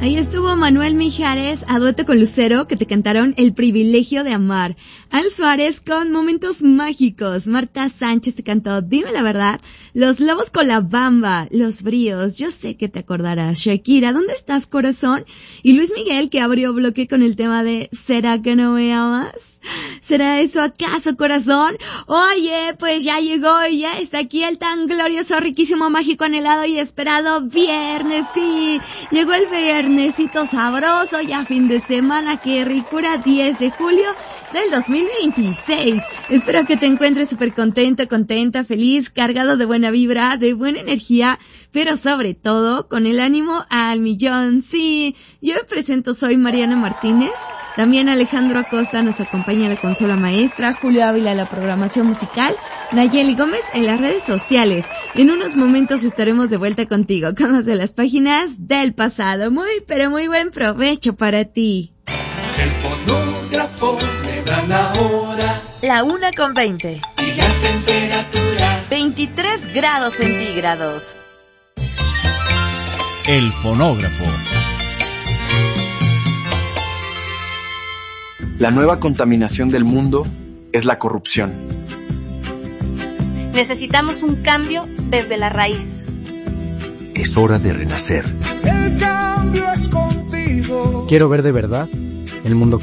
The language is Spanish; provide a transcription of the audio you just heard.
Ahí estuvo Manuel Mijares a dueto con Lucero, que te cantaron El privilegio de amar. Al Suárez con Momentos mágicos. Marta Sánchez te cantó Dime la verdad. Los Lobos con La Bamba. Los Bríos. Yo sé que te acordarás. Shakira, ¿dónde estás, corazón? Y Luis Miguel, que abrió bloque con el tema de ¿Será que no me amas? ¿Será eso acaso, corazón? Oye, pues ya llegó y ya está aquí el tan glorioso, riquísimo, mágico, anhelado y esperado viernes. Sí, llegó el viernesito sabroso, ya fin de semana, qué ricura, 10 de julio del 2026. Espero que te encuentres súper contento, contenta, feliz, cargado de buena vibra, de buena energía, pero sobre todo con el ánimo al millón. Sí, yo me presento, soy Mariana Martínez. También Alejandro Acosta nos acompaña la consola maestra, Julio Ávila la programación musical, Nayeli Gómez en las redes sociales. En unos momentos estaremos de vuelta contigo con más de las páginas del pasado. Muy, pero muy buen provecho para ti. El fonógrafo me da la hora. La 1:20. Y la temperatura. 23 grados centígrados. El fonógrafo. La nueva contaminación del mundo es la corrupción. Necesitamos un cambio desde la raíz. Es hora de renacer. El cambio es contigo. Quiero ver de verdad el mundo